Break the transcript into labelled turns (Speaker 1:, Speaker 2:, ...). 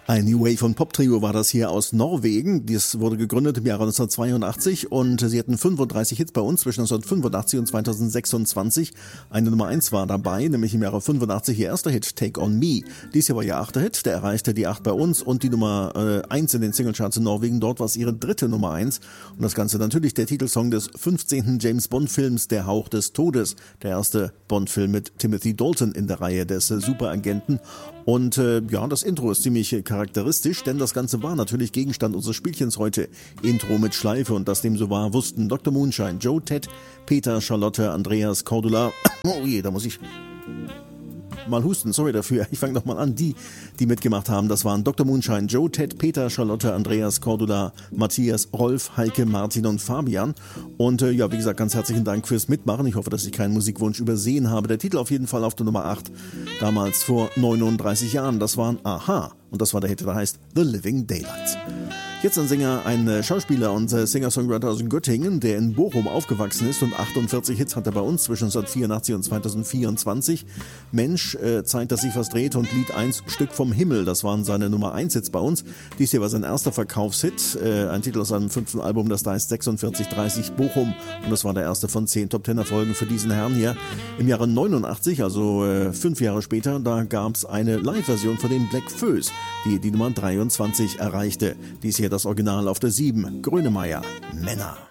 Speaker 1: Ein New Wave- und Pop-Trio war das hier aus Norwegen. Das wurde gegründet im Jahre 1982 und sie hatten 35 Hits bei uns zwischen 1985 und 2026. Eine Nummer 1 war dabei, nämlich im Jahre 85 ihr erster Hit, Take On Me. Dies hier war ihr 8. Hit, der erreichte die 8 bei uns und die Nummer 1 in den Singlecharts in Norwegen. Dort war es ihre 3. Nummer 1 und das Ganze natürlich der Titelsong des 15. James-Bond-Films, Der Hauch des Todes. Der erste Bond-Film mit Timothy Dalton in der Reihe des Superagenten. Und das Intro ist ziemlich charakteristisch, denn das Ganze war natürlich Gegenstand unseres Spielchens heute. Intro mit Schleife, und dass dem so war, wussten Dr. Moonshine, Joe, Ted, Peter, Charlotte, Andreas, Cordula. Oh je, da muss ich mal husten, sorry dafür. Ich fange nochmal an. Die mitgemacht haben, das waren Dr. Moonshine, Joe, Ted, Peter, Charlotte, Andreas, Cordula, Matthias, Rolf, Heike, Martin und Fabian. Und wie gesagt, ganz herzlichen Dank fürs Mitmachen. Ich hoffe, dass ich keinen Musikwunsch übersehen habe. Der Titel auf jeden Fall auf der Nummer 8. Damals vor 39 Jahren. Das waren Aha. Und das war der Hit, der heißt The Living Daylights. Jetzt ein Sänger, ein Schauspieler und Singer-Songwriter aus Göttingen, der in Bochum aufgewachsen ist, und 48 Hits hat er bei uns zwischen 1984 und 2024. Mensch, Zeit, dass sich was dreht, und Lied 1, Stück vom Himmel, das waren seine Nummer 1 Hits bei uns. Dies hier war sein erster Verkaufshit, ein Titel aus seinem 5. Album, das da heißt 4630 Bochum, und das war der erste von 10 Top-10-Erfolgen für diesen Herrn hier. Im Jahre 89, also 5 Jahre später, da gab es eine Live-Version von den Black Föß, die Nummer 23 erreichte. Dies hier das Original auf der 7, Grönemeyer, Männer.